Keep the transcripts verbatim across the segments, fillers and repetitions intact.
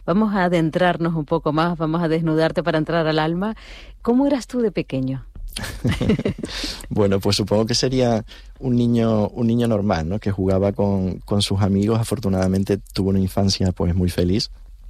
Vamos a adentrarnos un poco más, vamos a desnudarte para entrar al alma. ¿Cómo eras tú de pequeño? Bueno, pues supongo que sería un niño un niño normal, ¿no? Que jugaba con, con sus amigos. Afortunadamente tuvo una infancia pues muy feliz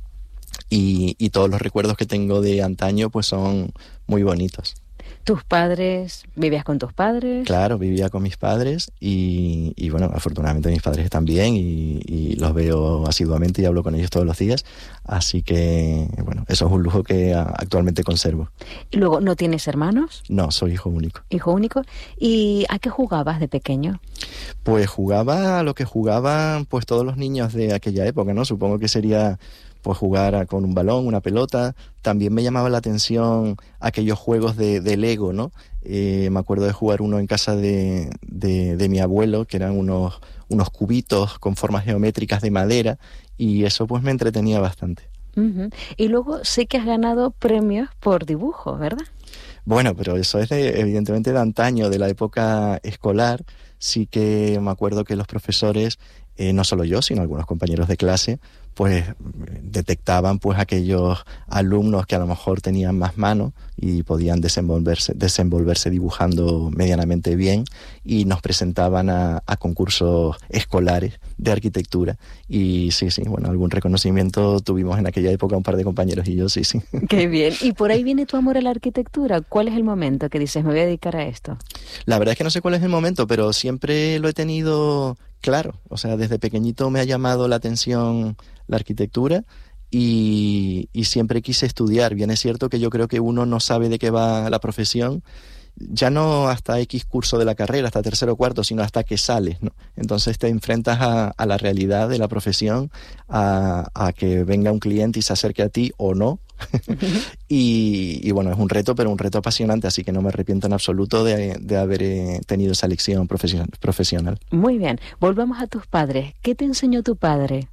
y, y todos los recuerdos que tengo de antaño pues son muy bonitos. ¿Tus padres, vivías con tus padres? Claro, vivía con mis padres y, y bueno, afortunadamente mis padres están bien y, y los veo asiduamente y hablo con ellos todos los días, así que bueno, eso es un lujo que a, actualmente conservo. ¿Y luego no tienes hermanos? No, soy hijo único. Hijo único. ¿Y a qué jugabas de pequeño? Pues jugaba a lo que jugaban pues todos los niños de aquella época, ¿no? Supongo que sería pues jugar con un balón, una pelota. También me llamaba la atención aquellos juegos de, de Lego, ¿no? Eh, me acuerdo de jugar uno en casa de, de, de mi abuelo, que eran unos, unos cubitos con formas geométricas de madera, y eso pues me entretenía bastante. Uh-huh. Y luego sé que has ganado premios por dibujo, ¿verdad? Bueno, pero eso es de, evidentemente de antaño, de la época escolar. Sí que me acuerdo que los profesores, eh, no solo yo, sino algunos compañeros de clase, pues detectaban pues aquellos alumnos que a lo mejor tenían más mano y podían desenvolverse, desenvolverse dibujando medianamente bien, y nos presentaban a, a concursos escolares de arquitectura. Y sí, sí, bueno, algún reconocimiento tuvimos en aquella época un par de compañeros y yo, sí, sí. Qué bien. Y por ahí viene tu amor a la arquitectura. ¿Cuál es el momento que dices, me voy a dedicar a esto? La verdad es que no sé cuál es el momento, pero siempre lo he tenido claro. O sea, desde pequeñito me ha llamado la atención la arquitectura y, y siempre quise estudiar. Bien es cierto que yo creo que uno no sabe de qué va la profesión, ya no hasta X curso de la carrera, hasta tercero o cuarto, sino hasta que sales, ¿no? Entonces te enfrentas a, a la realidad de la profesión, a, a que venga un cliente y se acerque a ti o no. y, y bueno, es un reto, pero un reto apasionante, así que no me arrepiento en absoluto de, de haber eh, tenido esa elección profesion- profesional. Muy bien, volvamos a tus padres. ¿Qué te enseñó tu padre?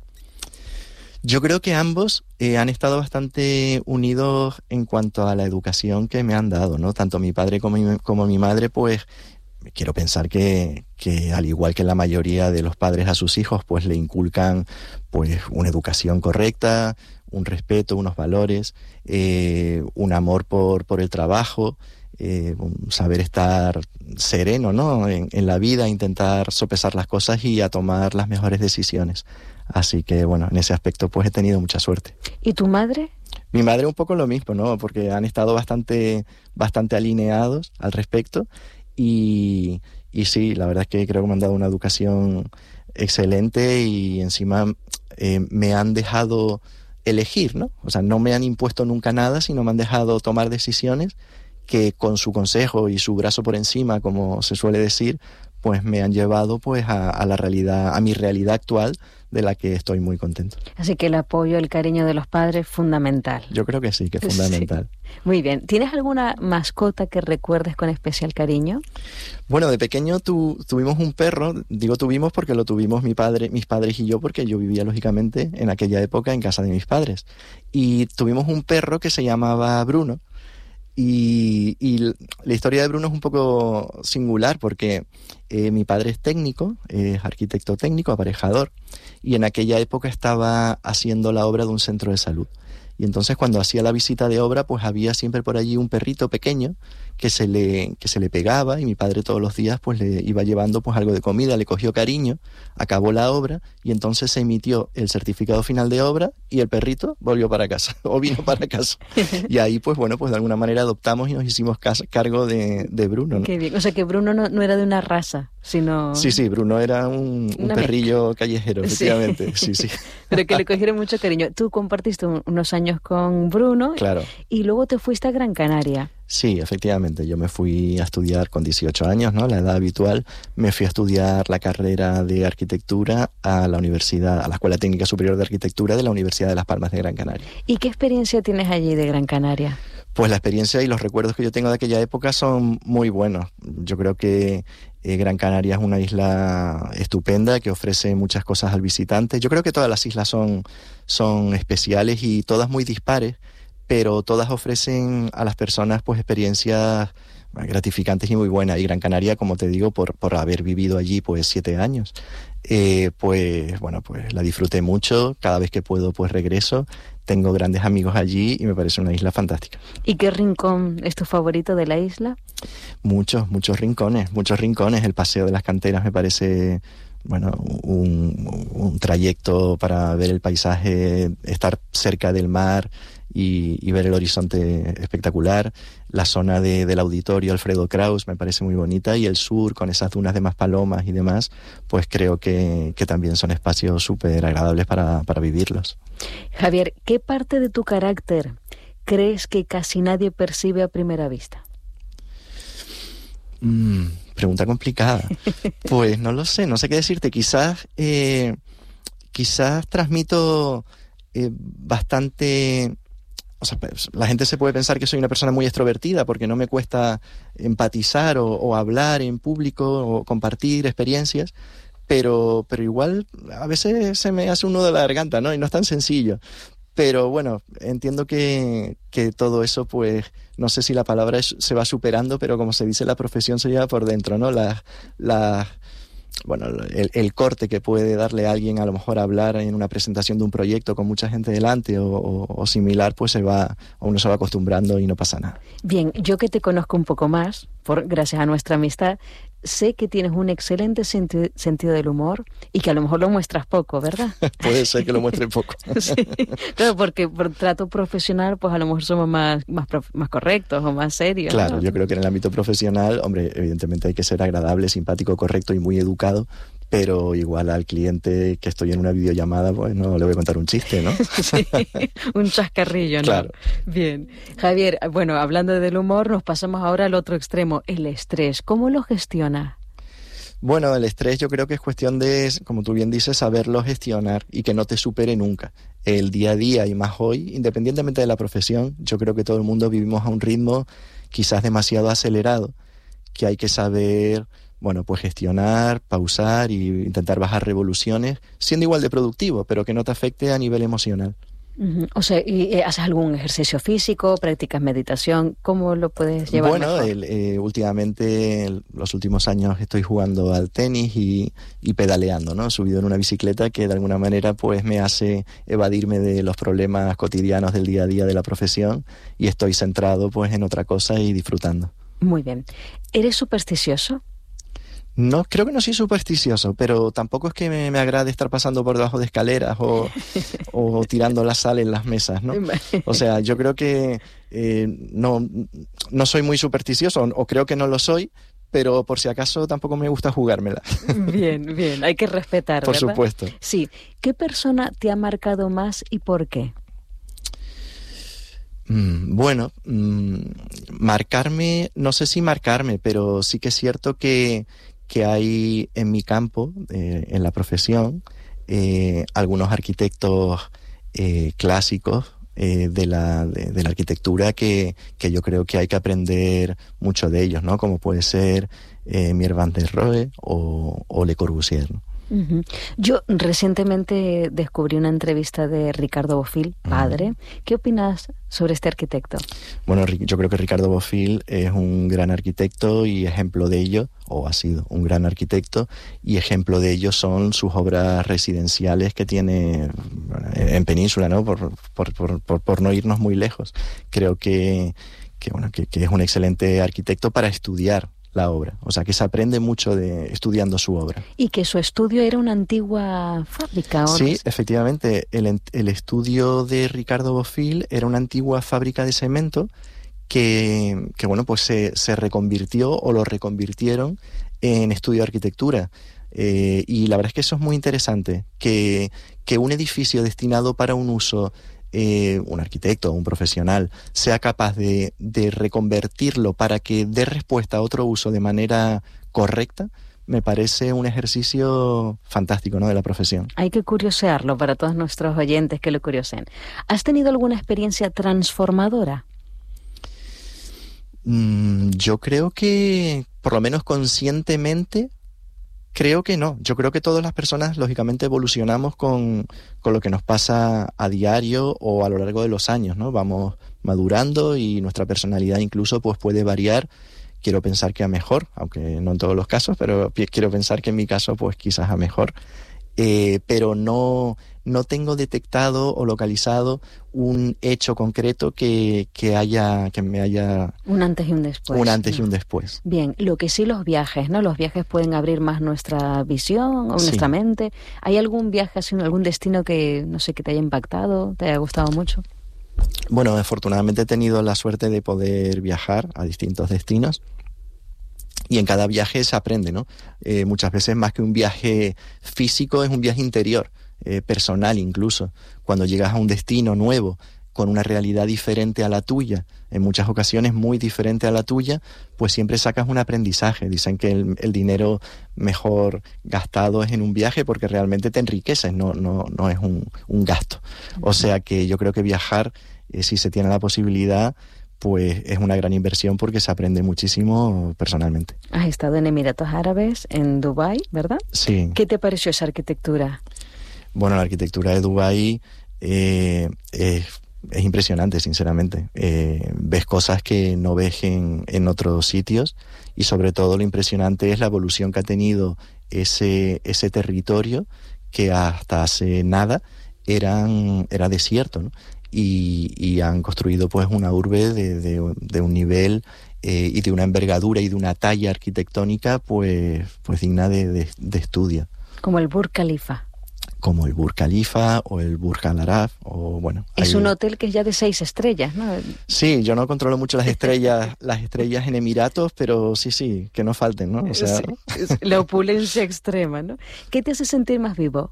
Yo creo que ambos eh, han estado bastante unidos en cuanto a la educación que me han dado, ¿no? Tanto mi padre como mi, como mi madre, pues quiero pensar que, que al igual que la mayoría de los padres a sus hijos, pues le inculcan pues una educación correcta, un respeto, unos valores, eh, un amor por, por el trabajo, eh, un saber estar sereno, ¿no? En, en la vida, intentar sopesar las cosas y a tomar las mejores decisiones. Así que, bueno, en ese aspecto pues he tenido mucha suerte. ¿Y tu madre? Mi madre un poco lo mismo, ¿no? Porque han estado bastante, bastante alineados al respecto y, y sí, la verdad es que creo que me han dado una educación excelente y encima eh, me han dejado elegir, ¿no? O sea, no me han impuesto nunca nada, sino me han dejado tomar decisiones que con su consejo y su brazo por encima, como se suele decir, pues me han llevado pues a, a la realidad, a mi realidad actual, de la que estoy muy contento. Así que el apoyo, el cariño de los padres es fundamental. Yo creo que sí, que es fundamental. Sí. Muy bien. ¿Tienes alguna mascota que recuerdes con especial cariño? Bueno, de pequeño tu, tuvimos un perro, digo tuvimos porque lo tuvimos mi padre, mis padres y yo, porque yo vivía lógicamente en aquella época en casa de mis padres. Y tuvimos un perro que se llamaba Bruno. Y, y la historia de Bruno es un poco singular porque eh, mi padre es técnico, es arquitecto técnico, aparejador, y en aquella época estaba haciendo la obra de un centro de salud. Y entonces cuando hacía la visita de obra, pues había siempre por allí un perrito pequeño que se le, que se le pegaba, y mi padre todos los días pues le iba llevando pues algo de comida, le cogió cariño, acabó la obra y entonces se emitió el certificado final de obra y el perrito volvió para casa, o vino para casa. Y ahí pues bueno, pues de alguna manera adoptamos y nos hicimos cas- cargo de, de Bruno, ¿no? Qué bien. O sea que Bruno no, no era de una raza, sino... Sí, sí, Bruno era un, un perrillo mezcla. Callejero, efectivamente, sí, sí. sí. Pero que le cogieron mucho cariño. Tú compartiste un, unos años con Bruno, claro. Y luego te fuiste a Gran Canaria. Sí, efectivamente, yo me fui a estudiar con dieciocho años, ¿no? La edad habitual. Me fui a estudiar la carrera de arquitectura a la universidad, a la Escuela Técnica Superior de Arquitectura de la Universidad de Las Palmas de Gran Canaria. ¿Y qué experiencia tienes allí de Gran Canaria? Pues la experiencia y los recuerdos que yo tengo de aquella época son muy buenos. Yo creo que eh, Gran Canaria es una isla estupenda que ofrece muchas cosas al visitante. Yo creo que todas las islas son, son especiales y todas muy dispares, pero todas ofrecen a las personas pues experiencias gratificantes y muy buenas. Y Gran Canaria, como te digo, por, por haber vivido allí pues siete años, eh, pues bueno, pues la disfruté mucho. Cada vez que puedo pues regreso. Tengo grandes amigos allí y me parece una isla fantástica. ¿Y qué rincón es tu favorito de la isla? Muchos, muchos rincones, muchos rincones. El Paseo de las Canteras me parece, bueno, un, un trayecto para ver el paisaje, estar cerca del mar y, y ver el horizonte espectacular. La zona de, del auditorio Alfredo Kraus me parece muy bonita, y el sur con esas dunas de Maspalomas y demás, pues creo que, que también son espacios súper agradables para, para vivirlos. Javier, ¿qué parte de tu carácter crees que casi nadie percibe a primera vista? Mm, pregunta complicada. Pues no lo sé, no sé qué decirte. Quizás, eh, quizás transmito eh, bastante... O sea, pues, la gente se puede pensar que soy una persona muy extrovertida porque no me cuesta empatizar o, o hablar en público o compartir experiencias, pero, pero igual a veces se me hace un nudo de la garganta, ¿no? Y no es tan sencillo. Pero bueno, entiendo que, que todo eso, pues, no sé si la palabra es, se va superando, pero como se dice, la profesión se lleva por dentro, ¿no? Las, las, bueno, el, el corte que puede darle a alguien a lo mejor a hablar en una presentación de un proyecto con mucha gente delante o, o, o similar, pues se va, uno se va acostumbrando y no pasa nada. Bien, yo que te conozco un poco más, por gracias a nuestra amistad, sé que tienes un excelente senti- sentido del humor y que a lo mejor lo muestras poco, ¿verdad? Puede ser que lo muestre poco. Sí, claro, porque por trato profesional, pues a lo mejor somos más, más, prof- más correctos o más serios. Claro, ¿no? Yo creo que en el ámbito profesional, hombre, evidentemente hay que ser agradable, simpático, correcto y muy educado, pero igual al cliente que estoy en una videollamada, pues no le voy a contar un chiste, ¿no? Sí, un chascarrillo, ¿no? Claro. Bien. Javier, bueno, hablando del humor, nos pasamos ahora al otro extremo, el estrés. ¿Cómo lo gestiona? Bueno, el estrés yo creo que es cuestión de, como tú bien dices, saberlo gestionar y que no te supere nunca. El día a día y más hoy, independientemente de la profesión, yo creo que todo el mundo vivimos a un ritmo quizás demasiado acelerado, que hay que saber, bueno, pues gestionar, pausar y intentar bajar revoluciones, siendo igual de productivo, pero que no te afecte a nivel emocional. Uh-huh. O sea, ¿y eh, haces algún ejercicio físico, practicas meditación? ¿Cómo lo puedes llevar Bueno, mejor? el, eh, últimamente, el, los últimos años estoy jugando al tenis y, y pedaleando, ¿no? Subido en una bicicleta que de alguna manera pues me hace evadirme de los problemas cotidianos del día a día de la profesión y estoy centrado pues en otra cosa y disfrutando. Muy bien. ¿Eres supersticioso? No, creo que no soy supersticioso, pero tampoco es que me, me agrade estar pasando por debajo de escaleras o, o tirando la sal en las mesas, ¿no? O sea, yo creo que eh, no, no soy muy supersticioso, o creo que no lo soy, pero por si acaso tampoco me gusta jugármela. Bien, bien, hay que respetar, Por ¿verdad? supuesto. Sí. ¿Qué persona te ha marcado más y por qué? Mm, bueno, mm, marcarme, no sé si marcarme, pero sí que es cierto que que hay en mi campo, eh, en la profesión, eh, algunos arquitectos eh, clásicos eh, de, la, de, de la arquitectura que, que yo creo que hay que aprender mucho de ellos, ¿no? Como puede ser eh, Mies van der Rohe o, o Le Corbusier, ¿no? Uh-huh. Yo recientemente descubrí una entrevista de Ricardo Bofill, padre. Uh-huh. ¿Qué opinas sobre este arquitecto? Bueno, yo creo que Ricardo Bofill es un gran arquitecto y ejemplo de ello, o ha sido un gran arquitecto, y ejemplo de ello son sus obras residenciales que tiene en Península, ¿no? Por, por, por, por, por no irnos muy lejos. Creo que, que, bueno, que, que es un excelente arquitecto para estudiar la obra, o sea que se aprende mucho de estudiando su obra. Y que su estudio era una antigua fábrica, ¿o Sí, no? efectivamente, el, el estudio de Ricardo Bofill era una antigua fábrica de cemento que, que bueno, pues se, se reconvirtió o lo reconvirtieron en estudio de arquitectura. Eh, y la verdad es que eso es muy interesante, que, que un edificio destinado para un uso Eh, un arquitecto o un profesional sea capaz de, de reconvertirlo para que dé respuesta a otro uso de manera correcta, me parece un ejercicio fantástico, ¿no?, de la profesión. Hay que curiosearlo para todos nuestros oyentes que lo curiosen. ¿Has tenido alguna experiencia transformadora? Mm, yo creo que, por lo menos conscientemente, creo que no. Yo creo que todas las personas, lógicamente, evolucionamos con, con lo que nos pasa a diario o a lo largo de los años, ¿no? Vamos madurando y nuestra personalidad incluso pues puede variar. quiero pensar que a mejor, aunque no en todos los casos, pero quiero pensar que en mi caso pues quizás a mejor. Eh, pero no, no tengo detectado o localizado un hecho concreto que, que haya, que me haya... Un antes y un después. Un antes ¿no? y un después. Bien, lo que sí los viajes, ¿no? Los viajes pueden abrir más nuestra visión o Sí. nuestra mente. ¿Hay algún viaje, así, algún destino que, no sé, que te haya impactado, te haya gustado mucho? Bueno, afortunadamente he tenido la suerte de poder viajar a distintos destinos. Y en cada viaje se aprende, ¿no? Eh, muchas veces más que un viaje físico es un viaje interior, eh, personal incluso. Cuando llegas a un destino nuevo, con una realidad diferente a la tuya, en muchas ocasiones muy diferente a la tuya, pues siempre sacas un aprendizaje. Dicen que el, el dinero mejor gastado es en un viaje porque realmente te enriqueces, no, no, no es un, un gasto. O sea que yo creo que viajar, eh, si se tiene la posibilidad, pues es una gran inversión porque se aprende muchísimo personalmente. Has estado en Emiratos Árabes, en Dubái, ¿verdad? Sí. ¿Qué te pareció esa arquitectura? Bueno, la arquitectura de Dubái eh, es, es impresionante, sinceramente. Eh, ves cosas que no ves en, en otros sitios y sobre todo lo impresionante es la evolución que ha tenido ese, ese territorio que hasta hace nada eran, era desierto, ¿no? Y, y han construido pues una urbe de, de, de un nivel eh, y de una envergadura y de una talla arquitectónica pues, pues digna de, de, de estudio. Como el Burj Khalifa. Como el Burj Khalifa o el Burj Al Arab o bueno. Es hay... un hotel que es ya de seis estrellas, ¿no? Sí, yo no controlo mucho las estrellas, las estrellas en Emiratos, pero sí, sí, que no falten, ¿no? O sea... Sí, la opulencia extrema, ¿no? ¿Qué te hace sentir más vivo?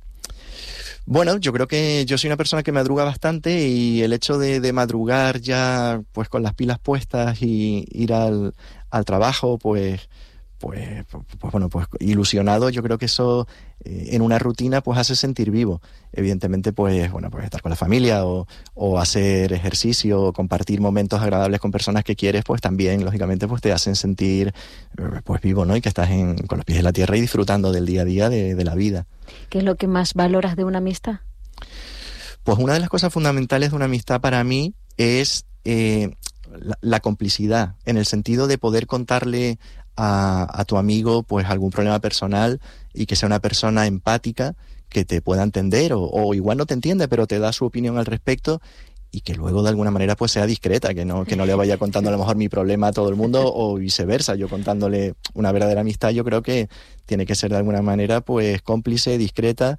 Bueno, yo creo que yo soy una persona que madruga bastante y el hecho de, de madrugar ya pues con las pilas puestas y ir al, al trabajo, pues, pues, pues bueno, pues ilusionado, yo creo que eso eh, en una rutina pues hace sentir vivo. Evidentemente, pues bueno, pues estar con la familia o, o hacer ejercicio o compartir momentos agradables con personas que quieres, pues también, lógicamente, pues te hacen sentir pues vivo, ¿no? Y que estás en, con los pies en la tierra y disfrutando del día a día de, de la vida. ¿Qué es lo que más valoras de una amistad? Pues una de las cosas fundamentales de una amistad para mí es eh, la, la complicidad, en el sentido de poder contarle a, a tu amigo pues algún problema personal y que sea una persona empática que te pueda entender o, o igual no te entiende pero te da su opinión al respecto y que luego de alguna manera pues sea discreta, que no, que no le vaya contando a lo mejor mi problema a todo el mundo o viceversa, yo contándole una verdadera amistad. Yo creo que tiene que ser de alguna manera pues cómplice, discreta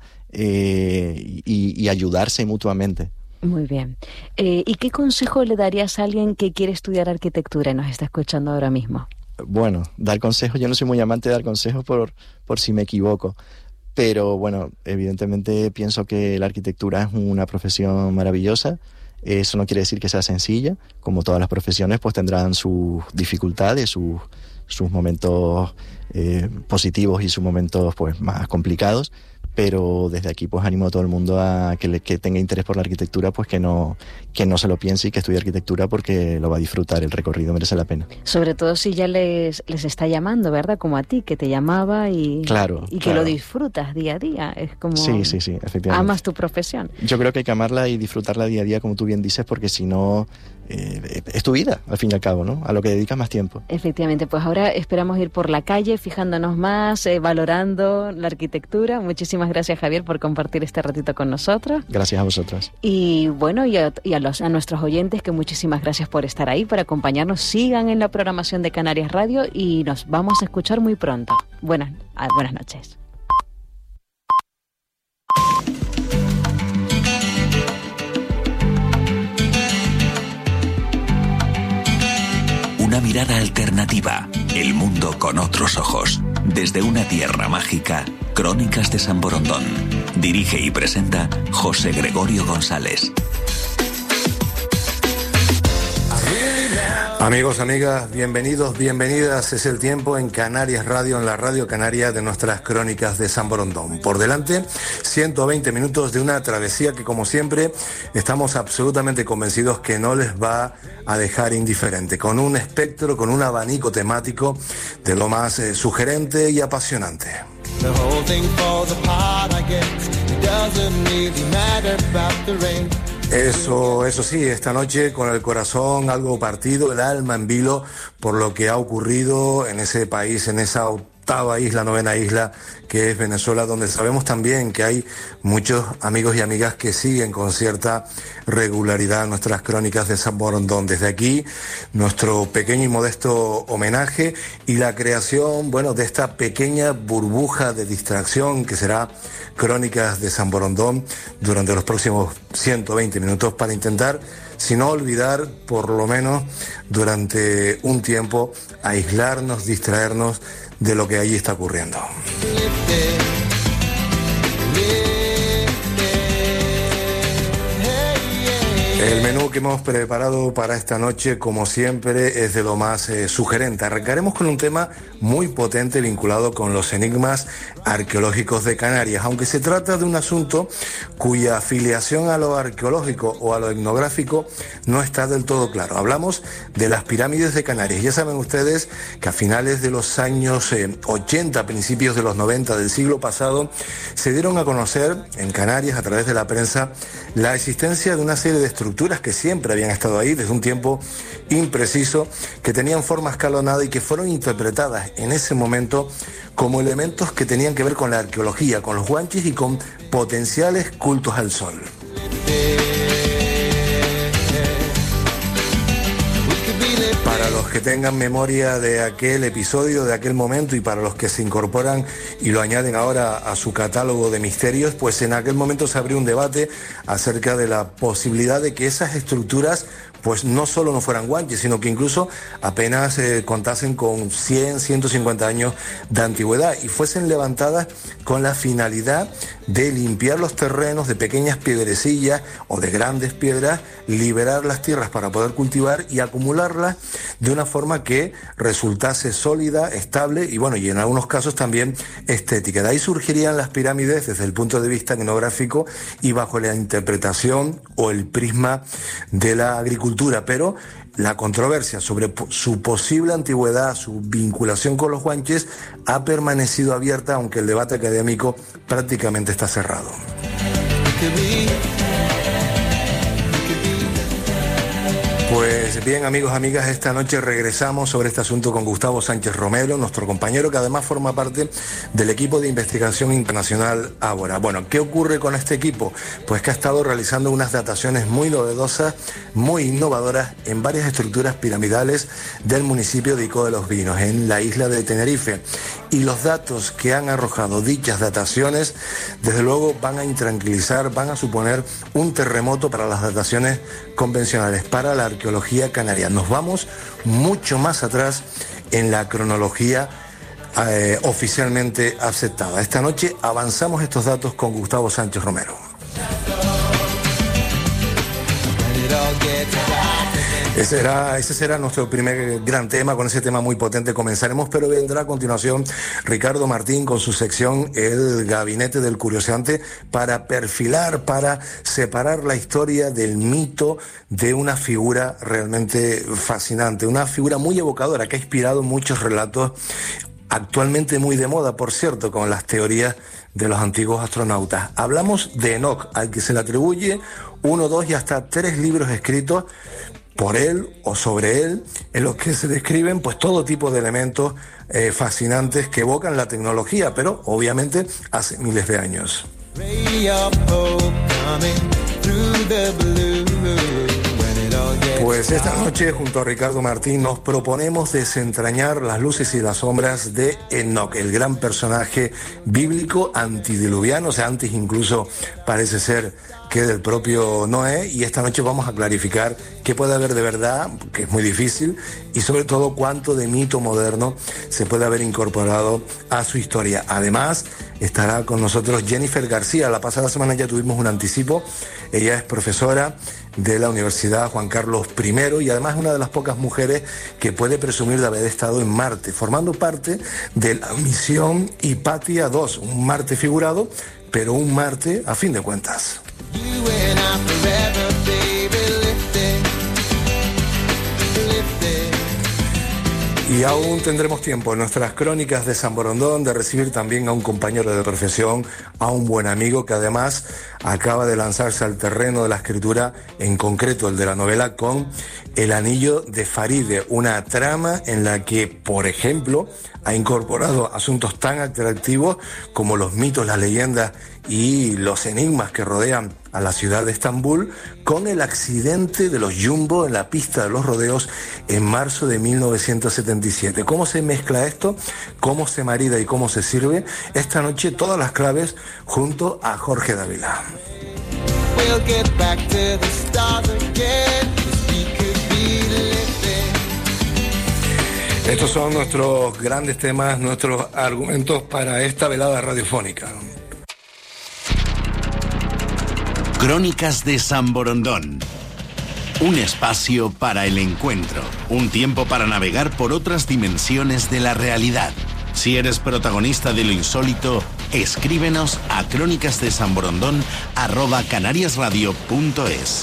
eh, y, y ayudarse mutuamente. Muy bien. Eh, ¿Y qué consejo le darías a alguien que quiere estudiar arquitectura y nos está escuchando ahora mismo? Bueno, dar consejos, yo no soy muy amante de dar consejos por, por si me equivoco, pero bueno, evidentemente pienso que la arquitectura es una profesión maravillosa. Eso no quiere decir que sea sencilla, como todas las profesiones pues tendrán sus dificultades, sus, sus momentos eh, positivos y sus momentos pues más complicados, pero desde aquí pues animo a todo el mundo a que, le, que tenga interés por la arquitectura, pues que no, que no se lo piense y que estudie arquitectura porque lo va a disfrutar, el recorrido merece la pena. Sobre todo si ya les, les está llamando, ¿verdad? Como a ti, que te llamaba y, claro, y que claro. lo disfrutas día a día. Es como sí, sí, sí, efectivamente. Amas tu profesión. Yo creo que hay que amarla y disfrutarla día a día, como tú bien dices, porque si no, eh, es tu vida, al fin y al cabo, ¿no? A lo que dedicas más tiempo. Efectivamente, pues ahora esperamos ir por la calle fijándonos más, eh, valorando la arquitectura. Muchísimas gracias, Javier, por compartir este ratito con nosotros. Gracias a vosotras. Y bueno, y a, y a, los, a nuestros oyentes, que muchísimas gracias por estar ahí, por acompañarnos. Sigan en la programación de Canarias Radio y nos vamos a escuchar muy pronto. Buenas, buenas noches. Una mirada alternativa, el mundo con otros ojos. Desde una tierra mágica, Crónicas de San Borondón. Dirige y presenta José Gregorio González. Amigos, amigas, bienvenidos, bienvenidas. Es el tiempo en Canarias Radio, en la Radio Canaria de nuestras Crónicas de San Borondón. Por delante, ciento veinte minutos de una travesía que, como siempre, estamos absolutamente convencidos que no les va a dejar indiferente, con un espectro, con un abanico temático de lo más eh, sugerente y apasionante. The whole thing falls apart, I guess. It doesn't really matter about the rain. Eso, eso sí, esta noche con el corazón algo partido, el alma en vilo por lo que ha ocurrido en ese país, en esa octava isla, novena isla que es Venezuela, donde sabemos también que hay muchos amigos y amigas que siguen con cierta regularidad nuestras crónicas de San Borondón. Desde aquí, nuestro pequeño y modesto homenaje y la creación, bueno, de esta pequeña burbuja de distracción que será Crónicas de San Borondón durante los próximos ciento veinte minutos para intentar, si no olvidar, por lo menos durante un tiempo, aislarnos, distraernos de lo que allí está ocurriendo. El menú que hemos preparado para esta noche, como siempre, es de lo más eh, sugerente. Arrancaremos con un tema muy potente vinculado con los enigmas arqueológicos de Canarias, aunque se trata de un asunto cuya afiliación a lo arqueológico o a lo etnográfico no está del todo claro. Hablamos de las pirámides de Canarias. Ya saben ustedes que a finales de los años eh, ochenta, principios de los noventa del siglo pasado, se dieron a conocer en Canarias, a través de la prensa, la existencia de una serie de estructuras que siempre habían estado ahí desde un tiempo impreciso, que tenían forma escalonada y que fueron interpretadas en ese momento como elementos que tenían que ver con la arqueología, con los guanchis y con potenciales cultos al sol. Para los que tengan memoria de aquel episodio, de aquel momento, y para los que se incorporan y lo añaden ahora a su catálogo de misterios, pues en aquel momento se abrió un debate acerca de la posibilidad de que esas estructuras pues no solo no fueran guanches, sino que incluso apenas eh, contasen con cien, ciento cincuenta años de antigüedad y fuesen levantadas con la finalidad de limpiar los terrenos de pequeñas piedrecillas o de grandes piedras, liberar las tierras para poder cultivar y acumularlas de una forma que resultase sólida, estable y bueno, y en algunos casos también estética. De ahí surgirían las pirámides desde el punto de vista etnográfico y bajo la interpretación o el prisma de la agricultura. Pero la controversia sobre su posible antigüedad, su vinculación con los guanches, ha permanecido abierta, aunque el debate académico prácticamente está cerrado. Pues bien, amigos, amigas, esta noche regresamos sobre este asunto con Gustavo Sánchez Romero, nuestro compañero que además forma parte del equipo de investigación internacional Ágora. Bueno, ¿qué ocurre con este equipo? Pues que ha estado realizando unas dataciones muy novedosas, muy innovadoras en varias estructuras piramidales del municipio de Ico de los Vinos, en la isla de Tenerife. Y los datos que han arrojado dichas dataciones, desde luego van a intranquilizar, van a suponer un terremoto para las dataciones convencionales, para la arqueología canaria. Nos vamos mucho más atrás en la cronología eh, oficialmente aceptada. Esta noche avanzamos estos datos con Gustavo Sánchez Romero. Ese será, ese será nuestro primer gran tema. Con ese tema muy potente comenzaremos, pero vendrá a continuación Ricardo Martín con su sección El Gabinete del Curioseante, para perfilar, para separar la historia del mito de una figura realmente fascinante, una figura muy evocadora que ha inspirado muchos relatos, actualmente muy de moda, por cierto, con las teorías de los antiguos astronautas. Hablamos de Enoch, al que se le atribuye uno, dos y hasta tres libros escritos por él o sobre él, en los que se describen pues todo tipo de elementos eh, fascinantes que evocan la tecnología, pero obviamente hace miles de años. Pues esta noche, junto a Ricardo Martín, nos proponemos desentrañar las luces y las sombras de Enoch, el gran personaje bíblico antidiluviano, o sea, antes incluso parece ser que del propio Noé, y esta noche vamos a clarificar qué puede haber de verdad, que es muy difícil, y sobre todo cuánto de mito moderno se puede haber incorporado a su historia. Además, estará con nosotros Jennifer García. La pasada semana ya tuvimos un anticipo. Ella es profesora de la Universidad Juan Carlos primero y además una de las pocas mujeres que puede presumir de haber estado en Marte, formando parte de la misión Hipatia dos, un Marte figurado, pero un Marte a fin de cuentas. Y aún tendremos tiempo en nuestras crónicas de San Borondón de recibir también a un compañero de profesión, a un buen amigo que además acaba de lanzarse al terreno de la escritura, en concreto el de la novela, con El Anillo de Faride, una trama en la que, por ejemplo, ha incorporado asuntos tan atractivos como los mitos, las leyendas y los enigmas que rodean a la ciudad de Estambul, con el accidente de los Jumbo en la pista de los rodeos en marzo de mil novecientos setenta y siete. ¿Cómo se mezcla esto? ¿Cómo se marida y cómo se sirve? Esta noche todas las claves junto a Jorge Dávila. We'll get back to the start again. Estos son nuestros grandes temas, nuestros argumentos para esta velada radiofónica. Crónicas de San Borondón. Un espacio para el encuentro, un tiempo para navegar por otras dimensiones de la realidad. Si eres protagonista de lo insólito, escríbenos a crónicasdesanborondón arroba canariasradio punto es.